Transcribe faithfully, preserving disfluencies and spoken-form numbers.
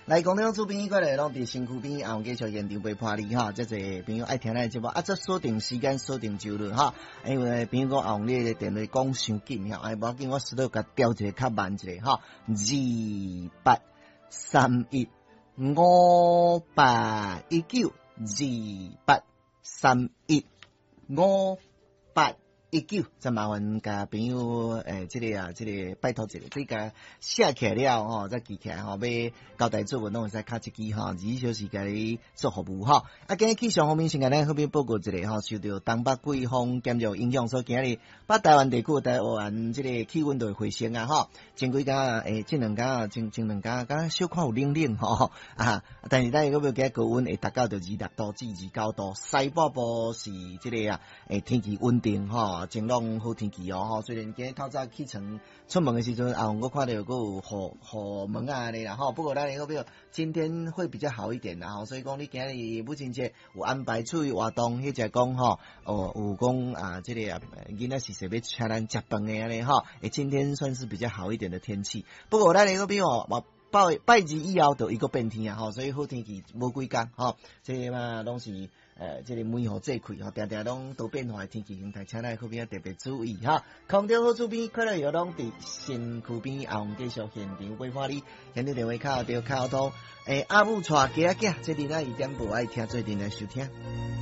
来，广东主编过来拢伫身躯边，啊，继续现场陪伴你哈。即个朋友爱听咱节目，啊，则锁定时间，锁定周日哈。因为朋友讲啊，你的电话讲伤紧哈，哎，无要紧，我试图甲调一个较慢一个哈。二八三一五八一九，二八三一五八。一九，再麻烦甲朋友诶，即、这个啊，即、这个拜托一个，这个写起来了吼，再记起来吼，要交代作文拢会使敲一支吼，二十小时甲你做服务吼。啊，今日气象方面先甲咱后边报告一下吼，受到东北季风减弱影响，所以今日北台湾地区、台湾即个气温就会回升啊吼。前几工诶，前两工前前两工敢小可有冷冷吼啊，但是咱如果要今日高温会达到着二十度至二十九度，西北部是即个啊，诶天气稳定吼。晴朗好天气哦，吼！虽然今日透早起床出门的时阵，啊，我看到有个有雨雨门啊安尼啦，吼。不过咱那个表今天会比较好一点啦，吼。所以讲你今日母亲节有安排出去活动，迄只讲吼，哦，有讲啊，这个啊，囡仔是说要请咱食饭的安尼吼。诶，今天算是比较好一点的天气。不过咱那个表哦，拜拜日以后就一个变天啊，吼，所以好天气无几工，吼，这嘛拢是。呃，这个梅雨季节吼，定定拢多变化的天气形态，请咱可别特别注意哈。空调好处边，快乐有拢伫身躯边，后继续现场陪伴你。现在电话靠着靠通，诶，阿母带家仔，这里咱一点不爱听，最近来收听。